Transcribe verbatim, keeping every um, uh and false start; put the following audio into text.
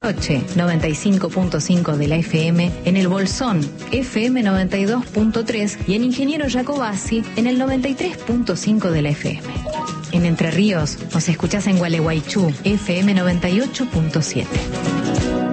Noche, noventa y cinco punto cinco de la F M, en el Bolsón, F M noventa y dos punto tres y en Ingeniero Jacobasi, en el noventa y tres punto cinco de la F M. En Entre Ríos, nos escuchás en Gualeguaychú, F M noventa y ocho punto siete.